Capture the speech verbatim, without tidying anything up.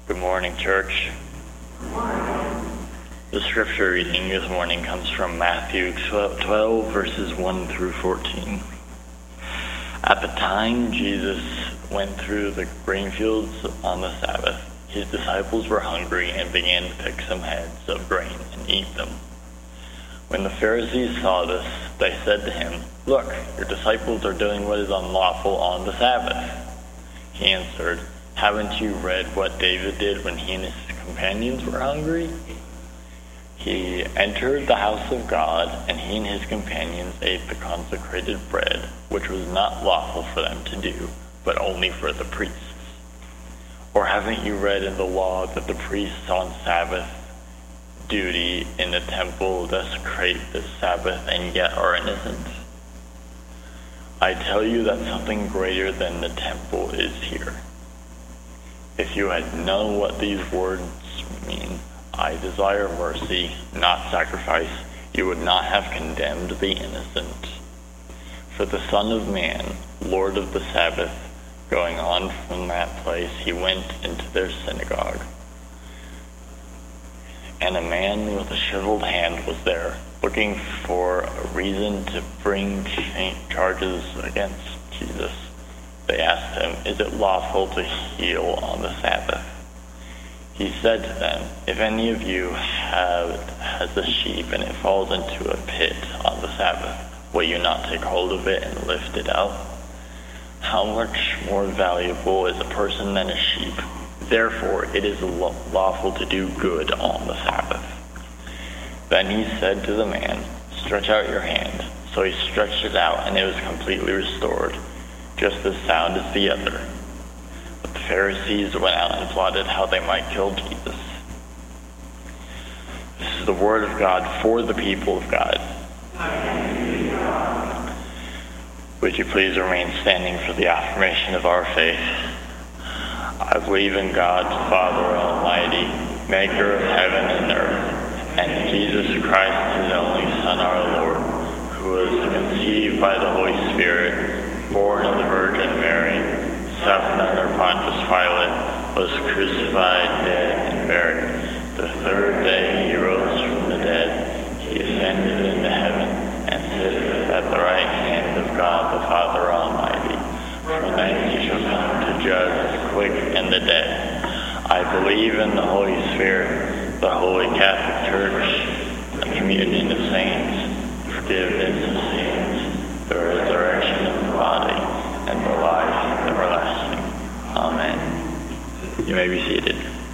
Good morning, church. Good morning. The scripture reading this morning comes from Matthew twelve, verses one through fourteen. At the time Jesus went through the grain fields on the Sabbath, his disciples were hungry and began to pick some heads of grain and eat them. When the Pharisees saw this, they said to him, "Look, your disciples are doing what is unlawful on the Sabbath." He answered, "Haven't you read what David did when he and his companions were hungry? He entered the house of God, and he and his companions ate the consecrated bread, which was not lawful for them to do, but only for the priests. Or haven't you read in the law that the priests on Sabbath duty in the temple desecrate the Sabbath and yet are innocent? I tell you that something greater than the temple is here. If you had known what these words mean, I desire mercy, not sacrifice, you would not have condemned the innocent. For the Son of Man, Lord of the Sabbath, going on from that place, he went into their synagogue. And a man with a shriveled hand was there, looking for a reason to bring charges against Jesus. They asked him, "Is it lawful to heal on the Sabbath?" He said to them, "If any of you have, has a sheep and it falls into a pit on the Sabbath, will you not take hold of it and lift it out? How much more valuable is a person than a sheep? Therefore it is lawful to do good on the Sabbath." Then he said to the man, "Stretch out your hand." So he stretched it out, and it was completely restored, just as sound as the other. But the Pharisees went out and plotted how they might kill Jesus. This is the word of God for the people of God. Would you please remain standing for the affirmation of our faith? I believe in God, Father Almighty, maker of heaven and earth, and in Jesus Christ, his only Son, our Lord, who was conceived by the Holy Spirit, born of the Virgin Mary, suffered under Pontius Pilate, was crucified, dead, and buried. The third day he rose from the dead. He ascended into heaven and sitteth at the right hand of God the Father Almighty. From thence he shall come to judge the quick and the dead. I believe in the Holy Spirit, the Holy Catholic Church, the communion of saints, forgiveness of sins, the resurrection of the body, and the life everlasting. Amen. You may be seated.